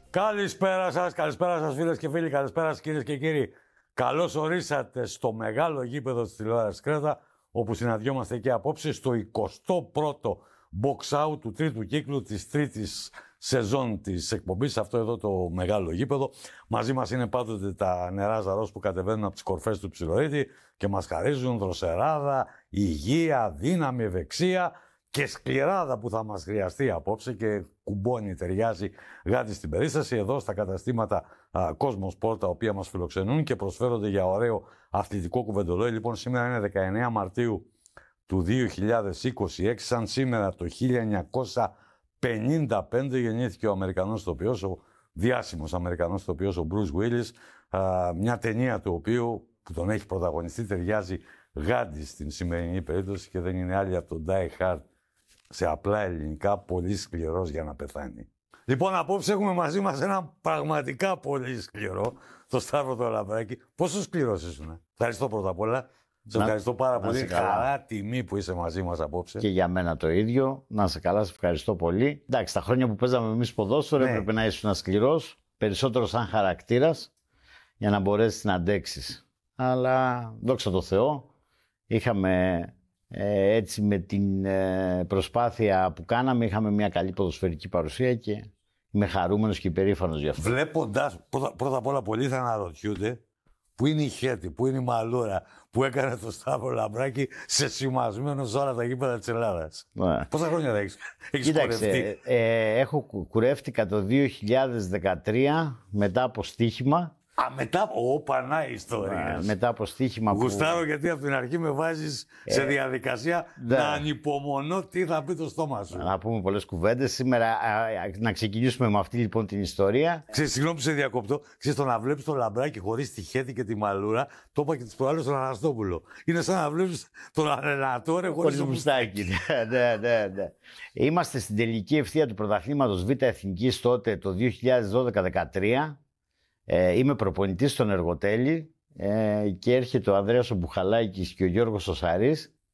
Καλησπέρα σας φίλες και φίλοι, καλησπέρα σας κυρίες και κύριοι. Καλώς ορίσατε στο μεγάλο γήπεδο της τηλεόρασης Κρέτα, όπου συναντιόμαστε και απόψε στο 21ο box out του τρίτου κύκλου της τρίτης σεζόν της εκπομπής, αυτό εδώ το μεγάλο γήπεδο. Μαζί μας είναι πάντοτε τα νερά Ζαρός που κατεβαίνουν από τις κορφές του Ψιλορίτη και μας χαρίζουν δροσεράδα, υγεία, δύναμη, ευεξία και σκληράδα που θα μας χρειαστεί απόψε και κουμπώνει, ταιριάζει γάτι στην περίσταση εδώ στα καταστήματα Cosmos Sport, τα οποία μας φιλοξενούν και προσφέρονται για ωραίο αθλητικό κουβεντολόι. Λοιπόν, σήμερα είναι 19 Μαρτίου του 2026, σαν σήμερα το 1955 γεννήθηκε ο Αμερικανός ηθοποιός, ο διάσημος Αμερικανός ηθοποιός, ο Bruce Willis, μια ταινία του οποίου που τον έχει πρωταγωνιστεί ταιριάζει γάντι στην σημερινή περίπτωση και δεν είναι άλλη από τον Die Hard σε απλά ελληνικά, πολύ σκληρός για να πεθάνει. Λοιπόν, απόψε έχουμε μαζί μας έναν πραγματικά πολύ σκληρό, το Σταύρο το Λαμπράκη. Πόσο σκληρός ήσουν? Ευχαριστώ πρώτα απ' όλα. Σε ευχαριστώ πάρα πολύ. Χαρά, τιμή που είσαι μαζί μας απόψε. Και για μένα το ίδιο. Να είσαι καλά, σε ευχαριστώ πολύ. Εντάξει, τα χρόνια που παίζαμε εμείς ποδόσφαιρο έπρεπε να ήσουν σκληρός, περισσότερο σαν χαρακτήρας, για να μπορέσεις να αντέξεις. Αλλά δόξα τω Θεώ, είχαμε έτσι με την προσπάθεια που κάναμε, είχαμε μια καλή ποδοσφαιρική παρουσία και είμαι χαρούμενος και υπερήφανος γι' αυτό. Βλέποντας, πρώτα απ' όλα πολλοί θα αναρωτιούνται, πού είναι η Χέτη, πού είναι η Μαλούρα που έκανε το Σταύρο Λαμπράκη σε σημασμένο σε όλα τα γήπεδα της Ελλάδας. Πόσα χρόνια θα έχεις κοίταξε, κουρεύτηκα το 2013 μετά από στοίχημα. Μετά, πανά ιστορία. Μετά από στοίχημα που... Γουστάρω γιατί από την αρχή με βάζεις σε διαδικασία να ανυπομονώ τι θα πει το στόμα σου. Να πούμε πολλές κουβέντες. Σήμερα να ξεκινήσουμε με αυτή λοιπόν την ιστορία. Ξέρεις, συγγνώμη που σε διακόπτω. Ξέρεις, το να βλέπεις το Λαμπράκι χωρίς τη Χέτη και τη Μαλούρα, το είπα και τις προάλλες στον Αναστόπουλο. Είναι σαν να βλέπεις τον Ανελατόρε χωρίς το μουστάκι. Ναι. Είμαστε στην τελική ευθεία του πρωταθλήματος Β' Εθνικής τότε το 2012-2013. Είμαι προπονητής στον Εργοτέλη και έρχεται ο Ανδρέας ο Μπουχαλάκης και ο Γιώργος ο Σαρής